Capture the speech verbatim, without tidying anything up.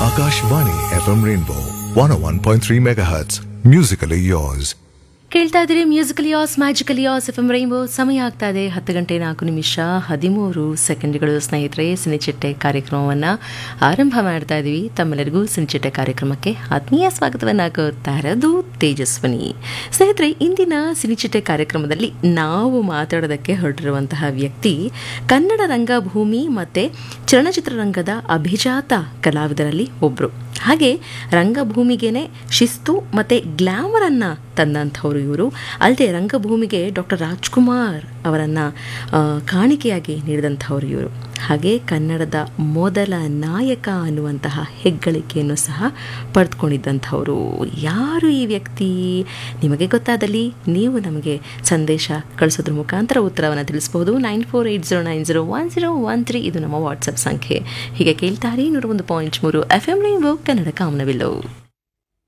Akashvani F M Rainbow one oh one point three megahertz. Musically yours. ಕೇಳ್ತಾ ಇದ್ದೀರಿ musically as magically as F M rainbow. ಸಮಯ ಆಗ್ತಾ ಇದೆ ಹತ್ತು ಗಂಟೆ ನಾಲ್ಕು ನಿಮಿಷ ಹದಿಮೂರು ಸೆಕೆಂಡ್ಗಳು. ಸ್ನೇಹಿತರೆ, ಸಿನಿಚಿಟ್ಟೆ ಕಾರ್ಯಕ್ರಮವನ್ನು ಆರಂಭ ಮಾಡ್ತಾ ಇದ್ದೀವಿ. ತಮ್ಮೆಲ್ಲರಿಗೂ ಸಿನಿಚಿಟ್ಟೆ ಕಾರ್ಯಕ್ರಮಕ್ಕೆ ಆತ್ಮೀಯ ಸ್ವಾಗತವನ್ನು ಕೋರ್ತಾ ಇರೋದು ತೇಜಸ್ವಿನಿ. ಸ್ನೇಹಿತರೆ, ಇಂದಿನ ಸಿನಿಚಿಟ್ಟೆ ಕಾರ್ಯಕ್ರಮದಲ್ಲಿ ನಾವು ಮಾತಾಡೋದಕ್ಕೆ ಹೊರಟಿರುವಂತಹ ವ್ಯಕ್ತಿ ಕನ್ನಡ ರಂಗಭೂಮಿ ಮತ್ತು ಚಲನಚಿತ್ರರಂಗದ ಅಭಿಜಾತ ಕಲಾವಿದರಲ್ಲಿ ಒಬ್ಬರು. ಹಾಗೆ ರಂಗಭೂಮಿಗೇನೆ ಶಿಸ್ತು ಮತ್ತು ಗ್ಲಾಮರನ್ನು ತಂದಂಥವ್ರು ಇವರು. ಅಲ್ಲದೆ ರಂಗಭೂಮಿಗೆ ಡಾಕ್ಟರ್ ರಾಜ್ಕುಮಾರ್ ಅವರನ್ನು ಕಾಣಿಕೆಯಾಗಿ ನೀಡಿದಂಥವ್ರು ಇವರು. ಹಾಗೆ ಕನ್ನಡದ ಮೊದಲ ನಾಯಕ ಅನ್ನುವಂತಹ ಹೆಗ್ಗಳಿಕೆಯನ್ನು ಸಹ ಪಡೆದುಕೊಂಡಿದ್ದಂಥವರು. ಯಾರು ಈ ವ್ಯಕ್ತಿ? ನಿಮಗೆ ಗೊತ್ತಾದಲ್ಲಿ ನೀವು ನಮಗೆ ಸಂದೇಶ ಕಳಿಸೋದ್ರ ಮುಖಾಂತರ ಉತ್ತರವನ್ನು ತಿಳಿಸಬಹುದು. Nine four eight zero nine zero one zero one three ಇದು ನಮ್ಮ ವಾಟ್ಸಪ್ ಸಂಖ್ಯೆ. ಹೀಗೆ ಕೇಳ್ತಾರೆ ನೂರ ಒಂದು ಪಾಯಿಂಟ್ ಮೂರು ಎಫ್ ಎಂ ರೈನ್ಬೋ ಕನ್ನಡ ಕಾಮನಬಿಲ್ಲು.